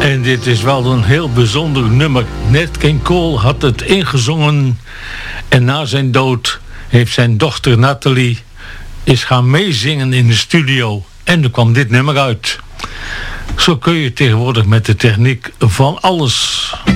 En dit is wel een heel bijzonder nummer. Nat King Cole had het ingezongen. En na zijn dood heeft zijn dochter Natalie is gaan meezingen in de studio. En er kwam dit nummer uit. Zo kun je tegenwoordig met de techniek van alles.